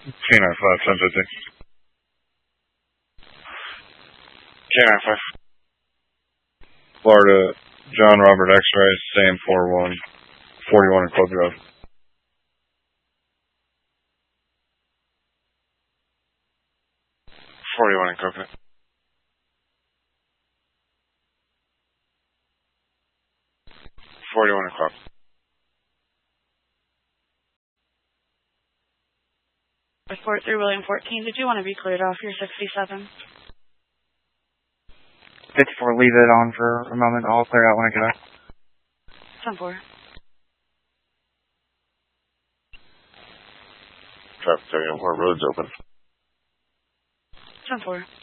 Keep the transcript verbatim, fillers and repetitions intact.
K nine five, ten fifty. K nine five. Florida, John Robert X-ray, same four one, forty-one in Club Grove. forty-one in Coconut. forty-one in Club. Report through William fourteen. Did you want to be cleared off your sixty-seven? fifty-four, leave it on for a moment. I'll clear out when I get back. ten four. Traffic checking, where road's open. ten four.